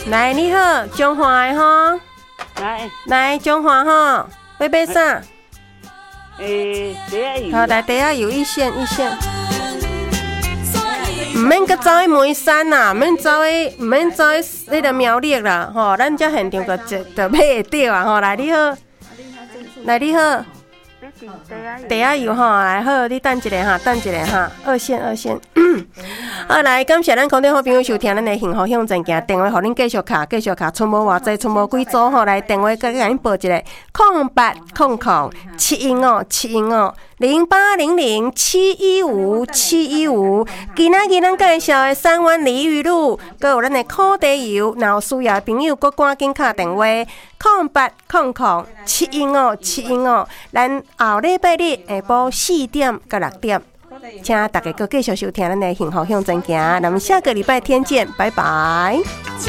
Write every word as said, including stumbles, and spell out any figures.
来，你好，中华的吼， 来来中华吼，要买啥？ 诶，茶仔油。 好，来茶仔油一线一线。唔免搁走去梅山啦，唔免走去，唔免走去迄个苗栗啦，吼，咱遮现场就就就买会到啊，吼，来你好，来你好。茶仔油吼，来好，你等一下哈，等一下哈，二线二线。好，来感谢咱空中好朋友收听咱的幸福向前行，电话互恁继续卡，继续卡，剩无偌济，剩无几组吼，来电话甲甲恁报一个，空八空空七一五七一五零八零零七一五七一五。今仔日咱介绍的三湾梨玉露，佮有咱的苦茶油，若有需要的朋友，佮赶紧打电话，空八空空七一五七一五。咱后礼拜日下晡四点到六点。请大家搁继续收听咱的幸福向前行，咱们下个礼拜天见，拜拜。